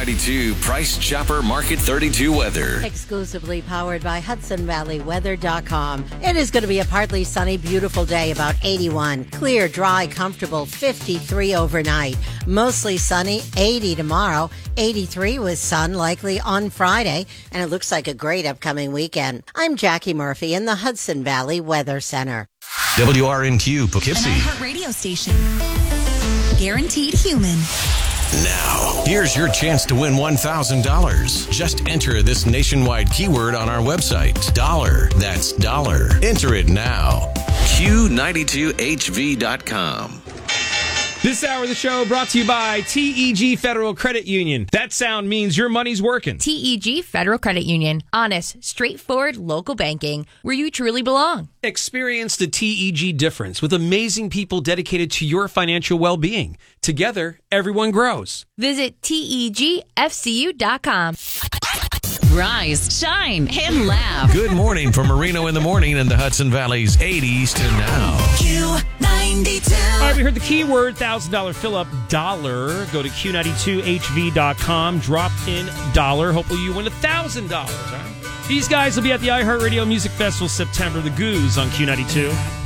Q92 Price Chopper Market 32 weather. Exclusively powered by HudsonValleyWeather.com. It is going to be a partly sunny, beautiful day, about 81. Clear, dry, comfortable, 53 overnight. Mostly sunny, 80 tomorrow. 83 with sun likely on Friday. And it looks like a great upcoming weekend. I'm Jackie Murphy in the Hudson Valley Weather Center. WRNQ Poughkeepsie. An iHeart radio station. Guaranteed human. Now, here's your chance to win $1,000. Just enter this nationwide keyword on our website. Dollar. That's dollar. Enter it now. Q92HV.com. This hour of the show brought to you by TEG Federal Credit Union. That sound means your money's working. TEG Federal Credit Union. Honest, straightforward, local banking where you truly belong. Experience the TEG difference with amazing people dedicated to your financial well-being. Together, everyone grows. Visit TEGFCU.com. Rise, shine, and laugh. Good morning from Marino in the Morning in the Hudson Valley's 80s to now. Q92. All right, we heard the keyword $1,000 fill-up dollar. Go to Q92HV.com. Drop in dollar. Hopefully you win $1,000. All right? These guys will be at the iHeartRadio Music Festival September. The Goose on Q92.